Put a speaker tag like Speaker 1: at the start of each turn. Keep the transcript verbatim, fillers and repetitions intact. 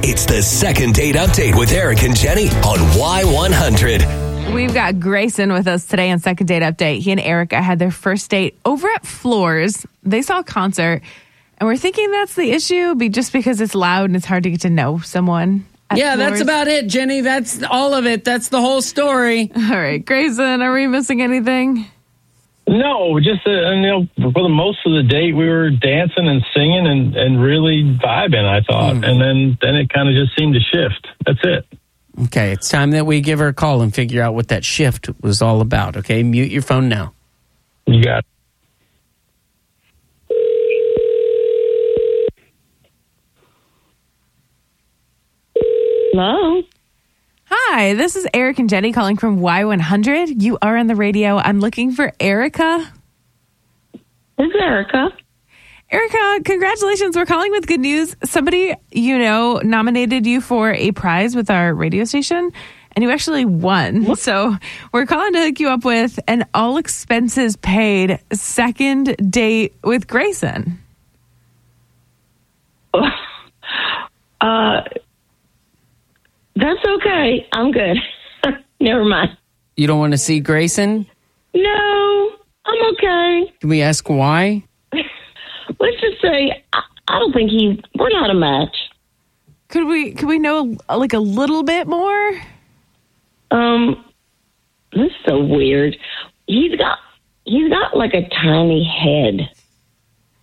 Speaker 1: It's the second date update with Eric and Jenny on Y one hundred.
Speaker 2: We've got Grayson with us today on Second Date Update. He and Erica had their first date over at Floors. They saw a concert, and we're thinking that's the issue, be just because it's loud and it's hard to get to know someone.
Speaker 3: Yeah,
Speaker 2: Floors.
Speaker 3: That's about it, Jenny. That's all of it. That's the whole story.
Speaker 2: All right, Grayson, are we missing anything?
Speaker 4: No, just uh, you know, for the most of the date, we were dancing and singing and, and really vibing, I thought. Mm. And then, then it kind of just seemed to shift. That's it.
Speaker 3: Okay, it's time that we give her a call and figure out what that shift was all about, okay? Mute your phone now.
Speaker 4: You got it.
Speaker 5: Hello?
Speaker 2: Hi, this is Eric and Jenny calling from Y one hundred. You are on the radio. I'm looking for Erica.
Speaker 5: This is Erica.
Speaker 2: Erica, congratulations. We're calling with good news. Somebody you know nominated you for a prize with our radio station, and you actually won. What? So we're calling to hook you up with an all expenses paid second date with Grayson.
Speaker 5: Uh, that's okay. I'm good. Never mind.
Speaker 3: You don't want to see Grayson?
Speaker 5: No, I'm okay.
Speaker 3: Can we ask why?
Speaker 5: Let's just say I, I don't think he. We're not a match.
Speaker 2: Could we? Could we know like a little bit more?
Speaker 5: Um, this is so weird. He's got. He's got like a tiny head.